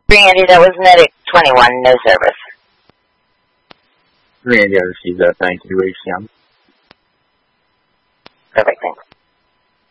Randy, that was Medic 21, no service. Randy, I received that. Thank you, HCM. Perfect, thanks.